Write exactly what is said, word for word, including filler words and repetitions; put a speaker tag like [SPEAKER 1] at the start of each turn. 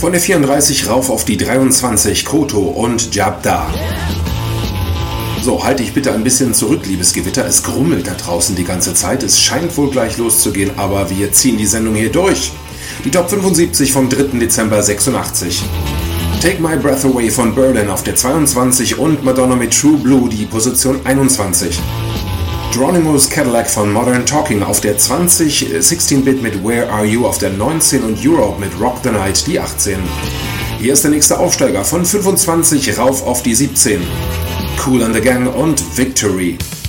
[SPEAKER 1] Von der vierunddreißig rauf auf die dreiundzwanzig, Koto und Jabda. So, halte ich bitte ein bisschen zurück, liebes Gewitter. Es grummelt da draußen die ganze Zeit. Es scheint wohl gleich loszugehen, aber wir ziehen die Sendung hier durch. Die Top fünfundsiebzig vom dritten Dezember sechsundachtzig. Take My Breath Away von Berlin auf der zweiundzwanzig und Madonna mit True Blue die Position einundzwanzig. Geronimo's Cadillac von Modern Talking auf der zwanzig, sechzehn-Bit mit Where Are You auf der neunzehn und Europe mit Rock the Night die achtzehn. Hier ist der nächste Aufsteiger von fünfundzwanzig rauf auf die siebzehn. Kool and the Gang und Victory.